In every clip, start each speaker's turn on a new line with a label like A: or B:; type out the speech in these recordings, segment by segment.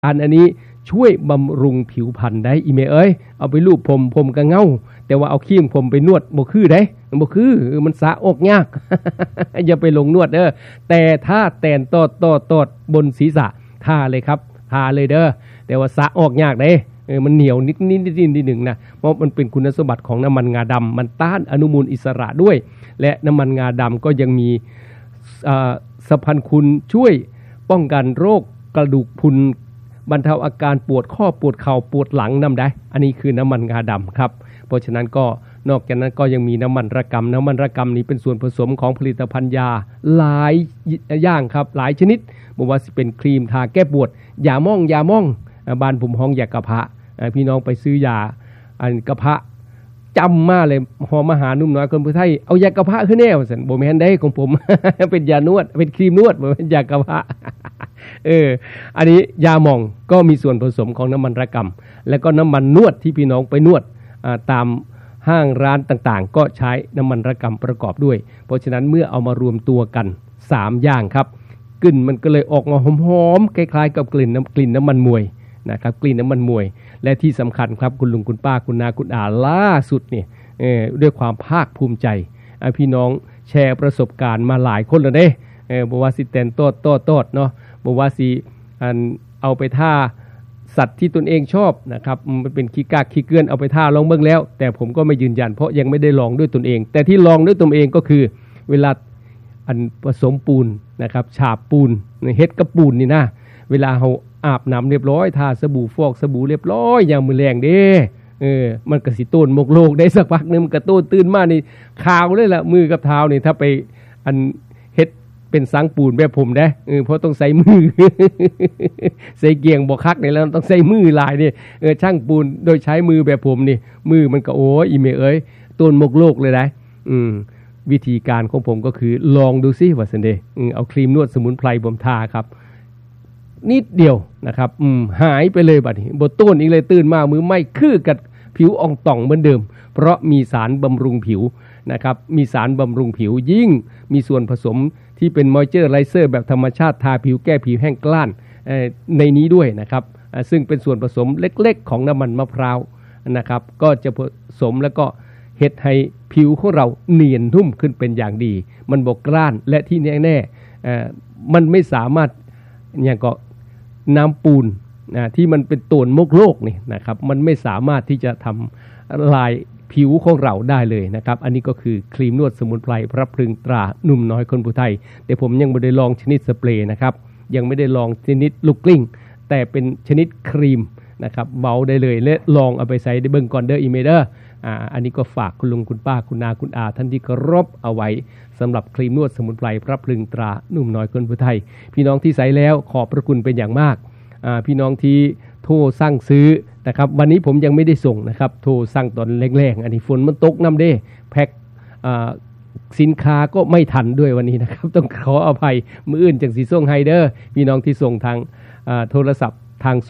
A: อันนี้ช่วยบำรุงผิวพรรณได้อีเมเอ้ยเอาไปลูบผมก็เงาแต่ว่าเอาครีมผมไปนวดบ่คือได้บ่คือมันสะออกยาก อย่าไปลงนวดแต่ถ้าแตนตอดบนศีรษะทาเลยครับทาเลยแต่ว่าสะออกยากได้มันเหนียวนิดหนึ่งนะเพราะมันเป็นคุณสมบัติของน้ำมันงาดำมันต้านอนุมูลอิสระด้วยและน้ำมันงาดำก็ยังมีสรรพคุณช่วยป้องกันโรคกระดูกพรุนบรรเทาอาการปวดข้อปวดเข่าปวดหลังนำได้อันนี้คือน้ำมันงาดำครับเพราะฉะนั้นก็นอกจากนั้นก็ยังมีน้ำมันระกำนี้เป็นส่วนผสมของผลิตภัณฑ์ยาหลายอย่างครับหลายชนิดบอกว่าเป็นครีมทาแก้ปวดยาม่องบ้านผมห้องยากระเพาะพี่น้องไปซื้อยาอันกระเพาะจำมาเลยหอมมาหานุ่มน้อยคนผู้ไทยเอายากระเพาะขึ้นแน่ว่าซั่นบ่แม่นได้ของผม เป็นยานวดเป็นครีมนวดบ่แม่นยากระเพาะ อันนี้ยาหม่องก็มีส่วนผสมของน้ำมันระกำและก็น้ำมันนวดที่พี่น้องไปนวดตามห้างร้านต่างๆก็ใช้น้ำมันระกำประกอบด้วยเพราะฉะนั้นเมื่อเอามารวมตัวกัน3อย่างครับกลิ่นมันก็เลยออกมาหอมๆคล้ายๆกับกลิ่นน้ำมันมวยนะครับกลิ่นน้ำมันมวยและที่สำคัญครับคุณลุงคุณป้าคุณนาคุณอาล่าสุดนี่ด้วยความภาคภูมิใจพี่น้องแชร์ประสบการณ์มาหลายคนแล้วเด้บอกว่าสิแตนโตดเนาะบอกว่าสิเอาไปท่าสัตว์ที่ตนเองชอบนะครับมันเป็นขี้กากขี้เกลื่อนเอาไปท่าลองเบิ่งแล้วแต่ผมก็ไม่ยืนยันเพราะยังไม่ได้ลองด้วยตนเองแต่ที่ลองด้วยตนเองก็คือเวลาผสมปูนนะครับฉาบปูนเฮ็ดกับปูนนี่นะเวลาเราอาบน้ำเรียบร้อยทาสบู่ฟอกสบู่เรียบร้อยอย่างมือแรงเด้มันก็สิต้นมกโลกได้สักพักนึงมันก็ต้นตื่นมานี่ขาวเลยล่ะมือกับเท้านี่ถ้าไปเฮ็ดเป็นสังปูนแบบผมได้เพราะต้องใส่มือ ใส่เกียงบ่คักนี่แล้วต้องใส่มือหลายนี่ช่างปูนโดยใช้มือแบบผมนี่มือมันก็โอ้อีเมเอ้ยต้นมกโลกเลยนะวิธีการของผมก็คือลองดูซิว่าซั่นเด้เอาครีมนวดสมุนไพรบ่มทาครับนิดเดียวนะครับหายไปเลยบัดนี้บ่ต้นอีกเลยตื่นมามือไม่คือกับผิวอ่องต่องเหมือนเดิมเพราะมีสารบำรุงผิวนะครับมีสารบำรุงผิวยิ่งมีส่วนผสมที่เป็นมอยเจอร์ไรเซอร์แบบธรรมชาติทาผิวแก้ผิวแห้งกร้านในนี้ด้วยนะครับซึ่งเป็นส่วนผสมเล็กๆของน้ำมันมะพร้าวนะครับก็จะผสมแล้วก็เฮ็ดให้ผิวของเราเนียนนุ่มขึ้นเป็นอย่างดีมันบ่กร้านและที่แน่ๆมันไม่สามารถอย่างก็น้ำปูนที่มันเป็นตัวมกโลกนี่นะครับมันไม่สามารถที่จะทำลายผิวของเราได้เลยนะครับอันนี้ก็คือครีมนวดสมุนไพรพระพรึงตราหนุ่มน้อยคนผู้ไทยแต่ผมยังไม่ได้ลองชนิดสเปรย์นะครับยังไม่ได้ลองชนิดลูกกลิ้งแต่เป็นชนิดครีมนะครับเบาได้เลยและลองเอาไปใส่ได้เบิ่งก่อนเด้ออีเมเดอร์อันนี้ก็ฝากคุณลุงคุณป้าคุณนาคุณอาท่านที่เคารพเอาไว้สำหรับครีมนวดสมุนไพรพระพรึงตราหนุ่มน้อยคนผู้ไทยพี่น้องที่ใส่แล้วขอบพระคุณเป็นอย่างมากพี่น้องที่โทรสั่งซื้อนะครับวันนี้ผมยังไม่ได้ส่งนะครับโทรสั่งตอนแรกๆอันนี้ฝนมันตกน้ำเด้แพ็คสินค้าก็ไม่ทันด้วยวันนี้นะครับต้องขออภัยมื้ออื่นจังสิส่งให้เด้อพี่น้องที่ส่งทางโทรศัพท์ทาง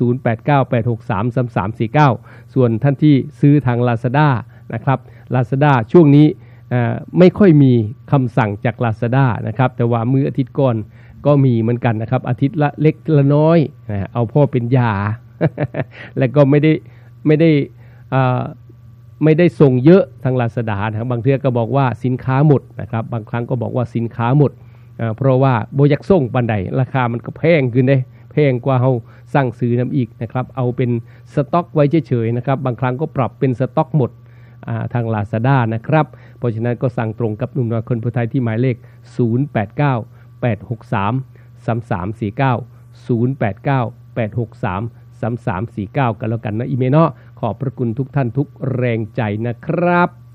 A: 0898633349ส่วนท่านที่ซื้อทาง Lazada นะครับ Lazada ช่วงนี้ไม่ค่อยมีคำสั่งจาก Lazada นะครับแต่ว่ามื้ออาทิตย์ก่อนก็มีเหมือนกันนะครับอาทิตย์ละเล็กละน้อยเอาพ่อเป็นยา แล้วก็ไม่ได้ส่งเยอะทาง Lazada นะครับบางเทื่อก็บอกว่าสินค้าหมดนะครับบางครั้งก็บอกว่าสินค้าหมดเพราะว่าบ่อยากส่งปานใดราคามันก็แพงขึ้นเด้แพงกว่าเฮาสั่งซื้อนำอีกนะครับเอาเป็นสต็อกไว้เฉยๆนะครับบางครั้งก็ปรับเป็นสต็อกหมดทาง Lazada นะครับเพราะฉะนั้นก็สั่งตรงกับหนุ่มน้อยคนผู้ไทยที่หมายเลข0898633349 0898633349กันแล้วกันนะอีเมลเนาะขอบพระคุณทุกท่านทุกแรงใจนะครับ